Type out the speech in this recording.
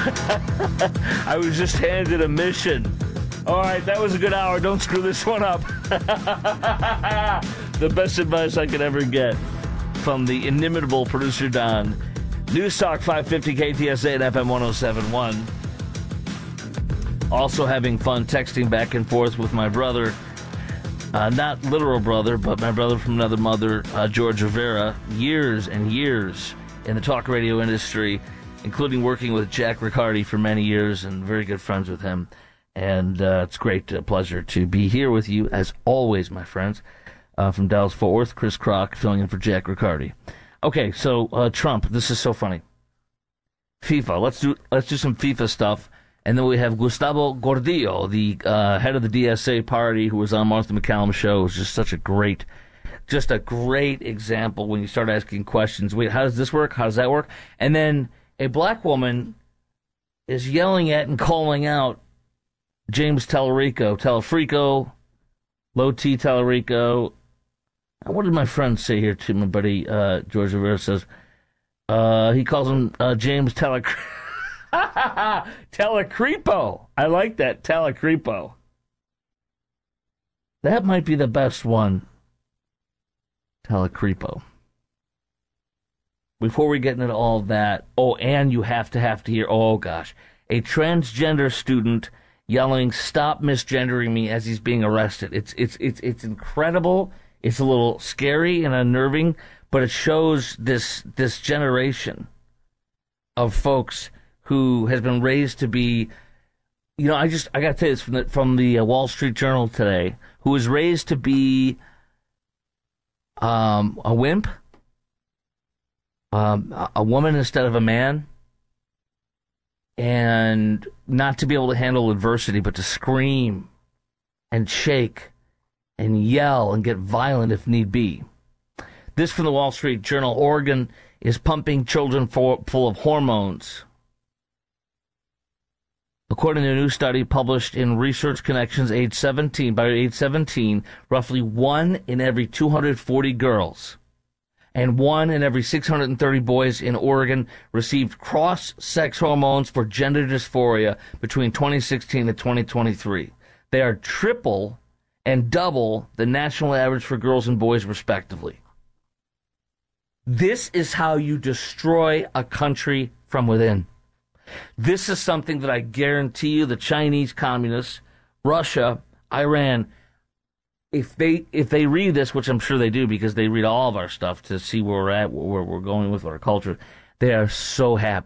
I was just handed a mission. All right, that was a good hour. Don't screw this one up. The best advice I could ever get from the inimitable producer Don. News Talk 550 KTSA and FM 1071. Also having fun texting back and forth with my brother. Not literal brother, but my brother from another mother, George Rivera. Years and years in the talk radio industry, including working with Jack Riccardi for many years and very good friends with him. And it's a great pleasure to be here with you, as always, my friends. From Dallas-Fort Worth, Chris Kroc, filling in for Jack Riccardi. Okay, so Trump, this is so funny. FIFA, let's do some FIFA stuff. And then we have Gustavo Gordillo, the head of the DSA party, who was on Martha McCallum's show. It was just a great example when you start asking questions. Wait, how does this work? How does that work? And then a black woman is yelling at and calling out James Telefrico, Low T Tallarico. What did my friend say here to my buddy George Rivera says? He calls him James Telacrepo. I like that, Telacrepo. That might be the best one. Telacrepo. Before we get into all of that, and you have to hear, a transgender student yelling, "Stop misgendering me," as he's being arrested. It's incredible. It's a little scary and unnerving, but it shows this generation of folks who has been raised to be, I got to tell you this from the Wall Street Journal today, who was raised to be a wimp, a woman instead of a man, and not to be able to handle adversity, but to scream and shake and yell and get violent if need be. This from the Wall Street Journal. Oregon is pumping children full of hormones. According to a new study published in Research Connections, by age 17, roughly 1 in every 240 girls and 1 in every 630 boys in Oregon received cross-sex hormones for gender dysphoria between 2016 and 2023. They are triple and double the national average for girls and boys, respectively. This is how you destroy a country from within. This is something that I guarantee you the Chinese communists, Russia, Iran, if they read this, which I'm sure they do because they read all of our stuff to see where we're at, where we're going with our culture, they are so happy.